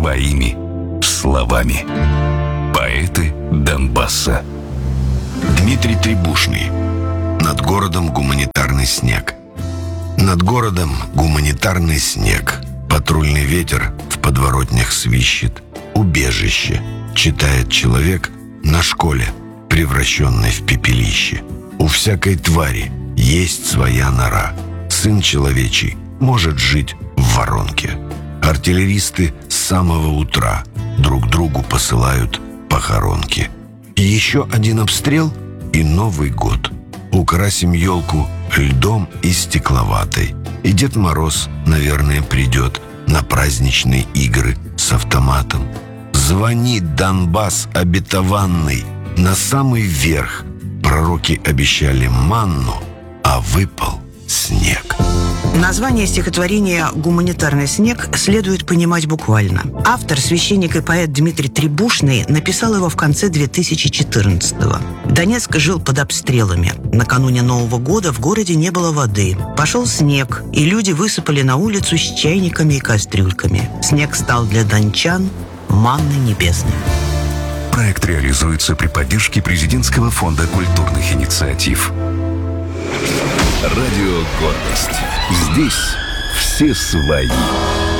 своими словами. Поэты Донбасса. Дмитрий Требушный. Над городом гуманитарный снег. Над городом гуманитарный снег. Патрульный ветер в подворотнях свищет. Убежище, читает человек на школе, превращенной в пепелище. У всякой твари есть своя нора. Сын человечий может жить в воронке. Артиллеристы с самого утра друг другу посылают похоронки. И еще один обстрел и Новый год. Украсим елку льдом и стекловатой. И Дед Мороз, наверное, придет на праздничные игры с автоматом. Звонит Донбасс обетованный на самый верх. Пророки обещали манну, а выпал снег. Название стихотворения «Гуманитарный снег» следует понимать буквально. Автор, священник и поэт Дмитрий Требушный, написал его в конце 2014-го. Донецк жил под обстрелами. Накануне Нового года в городе не было воды. Пошел снег, и люди высыпали на улицу с чайниками и кастрюльками. Снег стал для дончан манной небесной. Проект реализуется при поддержке Президентского фонда культурных инициатив. Радио «Гордость». Здесь все свои.